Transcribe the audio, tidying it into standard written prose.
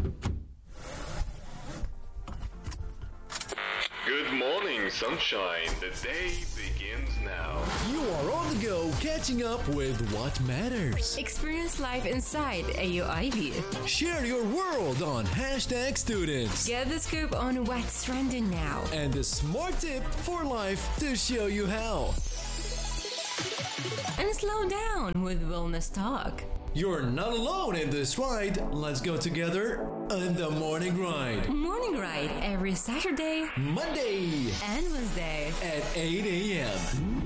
Good morning, sunshine. The day begins now. You are on the go, catching up with what matters. Experience life inside AUIB. Share your world on #students. Get the scoop on what's trending now. And a smart tip for life to show you how. And slow down with Wellness Talk. You're not alone in this ride. Let's go together on the Morning Ride. Morning Ride every Saturday, Monday and Wednesday at 8 a.m.